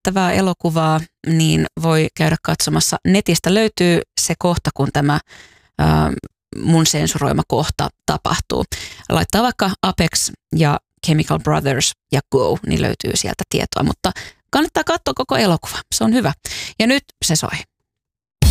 viehättävää elokuvaa, niin voi käydä katsomassa. Netistä löytyy se kohta, kun tämä mun sensuroima kohta tapahtuu. Laittaa vaikka Apex ja Chemical Brothers ja Go, niin löytyy sieltä tietoa, mutta kannattaa katsoa koko elokuva. Se on hyvä. Ja nyt se soi.